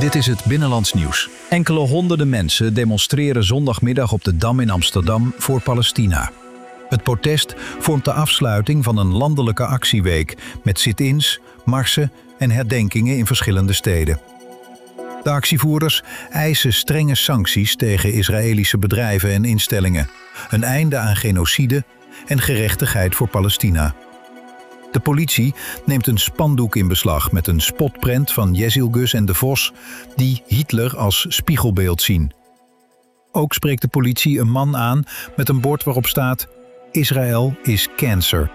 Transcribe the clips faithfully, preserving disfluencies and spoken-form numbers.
Dit is het Binnenlands Nieuws. Enkele honderden mensen demonstreren zondagmiddag op de Dam in Amsterdam voor Palestina. Het protest vormt de afsluiting van een landelijke actieweek met sit-ins, marsen en herdenkingen in verschillende steden. De actievoerders eisen strenge sancties tegen Israëlische bedrijven en instellingen, een einde aan genocide en gerechtigheid voor Palestina. De politie neemt een spandoek in beslag met een spotprent van Yezilgus en de Vos die Hitler als spiegelbeeld zien. Ook spreekt de politie een man aan met een bord waarop staat: Israël is cancer.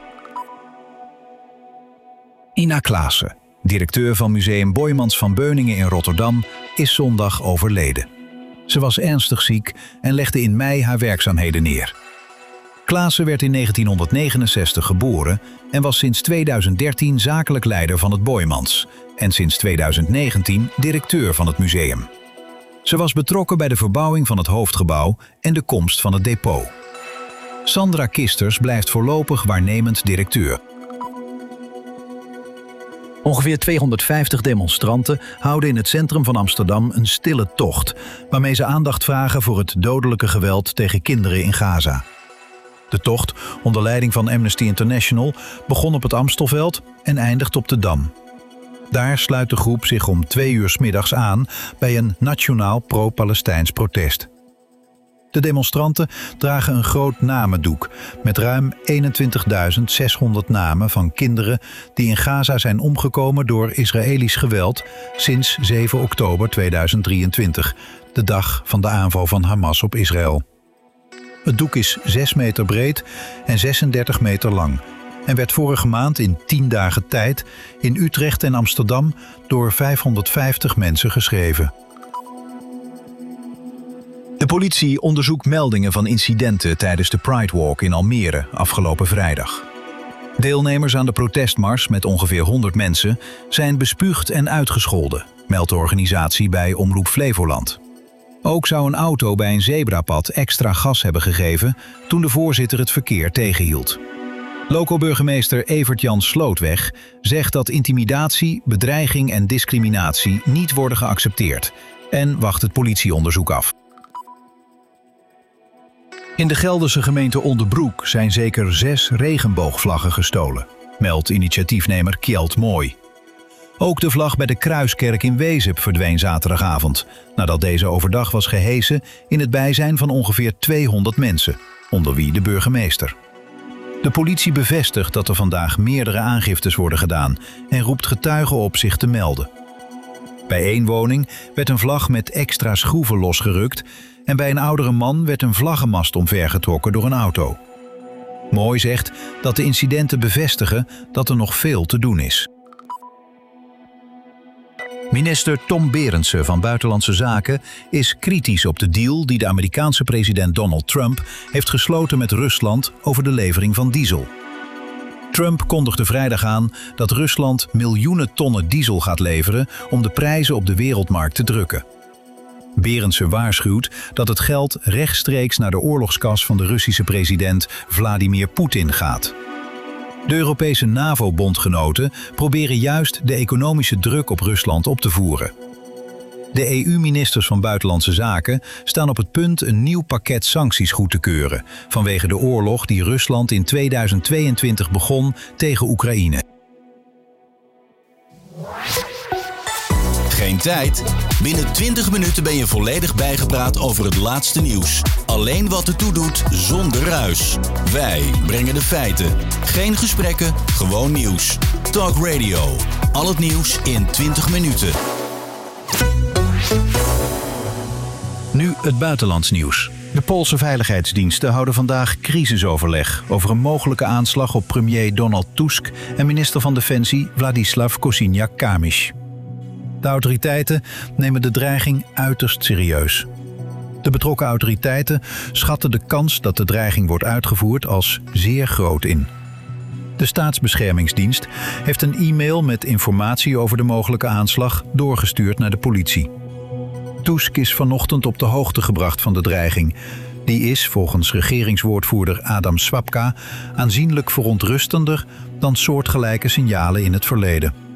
Ina Klaassen, directeur van Museum Boijmans van Beuningen in Rotterdam, is zondag overleden. Ze was ernstig ziek en legde in mei haar werkzaamheden neer. Klaassen werd in negentienhonderdnegenenzestig geboren en was sinds tweeduizend dertien zakelijk leider van het Boijmans en sinds tweeduizend negentien directeur van het museum. Ze was betrokken bij de verbouwing van het hoofdgebouw en de komst van het depot. Sandra Kisters blijft voorlopig waarnemend directeur. Ongeveer tweehonderdvijftig demonstranten houden in het centrum van Amsterdam een stille tocht, waarmee ze aandacht vragen voor het dodelijke geweld tegen kinderen in Gaza. De tocht, onder leiding van Amnesty International, begon op het Amstelveld en eindigt op de Dam. Daar sluit de groep zich om twee uur 's middags aan bij een nationaal pro-Palestijns protest. De demonstranten dragen een groot namendoek met ruim eenentwintigduizend zeshonderd namen van kinderen die in Gaza zijn omgekomen door Israëlisch geweld sinds zeven oktober tweeduizend drieëntwintig, de dag van de aanval van Hamas op Israël. Het doek is zes meter breed en zesendertig meter lang en werd vorige maand in tien dagen tijd in Utrecht en Amsterdam door vijfhonderdvijftig mensen geschreven. De politie onderzoekt meldingen van incidenten tijdens de Pride Walk in Almere afgelopen vrijdag. Deelnemers aan de protestmars met ongeveer honderd mensen zijn bespuugd en uitgescholden, meldt de organisatie bij Omroep Flevoland. Ook zou een auto bij een zebrapad extra gas hebben gegeven toen de voorzitter het verkeer tegenhield. Loco-burgemeester Evert-Jan Slootweg zegt dat intimidatie, bedreiging en discriminatie niet worden geaccepteerd en wacht het politieonderzoek af. In de Gelderse gemeente Onderbroek zijn zeker zes regenboogvlaggen gestolen, meldt initiatiefnemer Kjeld Mooi. Ook de vlag bij de Kruiskerk in Wezep verdween zaterdagavond, nadat deze overdag was gehesen in het bijzijn van ongeveer tweehonderd mensen, onder wie de burgemeester. De politie bevestigt dat er vandaag meerdere aangiftes worden gedaan en roept getuigen op zich te melden. Bij één woning werd een vlag met extra schroeven losgerukt en bij een oudere man werd een vlaggenmast omvergetrokken door een auto. Mooi zegt dat de incidenten bevestigen dat er nog veel te doen is. Minister Tom Berendsen van Buitenlandse Zaken is kritisch op de deal die de Amerikaanse president Donald Trump heeft gesloten met Rusland over de levering van diesel. Trump kondigde vrijdag aan dat Rusland miljoenen tonnen diesel gaat leveren om de prijzen op de wereldmarkt te drukken. Berendsen waarschuwt dat het geld rechtstreeks naar de oorlogskas van de Russische president Vladimir Poetin gaat. De Europese NAVO-bondgenoten proberen juist de economische druk op Rusland op te voeren. De E U-ministers van Buitenlandse Zaken staan op het punt een nieuw pakket sancties goed te keuren vanwege de oorlog die Rusland in tweeduizend tweeëntwintig begon tegen Oekraïne. Geen tijd? Binnen twintig minuten ben je volledig bijgepraat over het laatste nieuws. Alleen wat ertoe doet, zonder ruis. Wij brengen de feiten. Geen gesprekken, gewoon nieuws. Talk Radio. Al het nieuws in twintig minuten. Nu het buitenlands nieuws. De Poolse veiligheidsdiensten houden vandaag crisisoverleg over een mogelijke aanslag op premier Donald Tusk en minister van Defensie Władysław Kosiniak-Kamysz. De autoriteiten nemen de dreiging uiterst serieus. De betrokken autoriteiten schatten de kans dat de dreiging wordt uitgevoerd als zeer groot in. De Staatsbeschermingsdienst heeft een e-mail met informatie over de mogelijke aanslag doorgestuurd naar de politie. Tusk is vanochtend op de hoogte gebracht van de dreiging. Die is, volgens regeringswoordvoerder Adam Swapka, aanzienlijk verontrustender dan soortgelijke signalen in het verleden.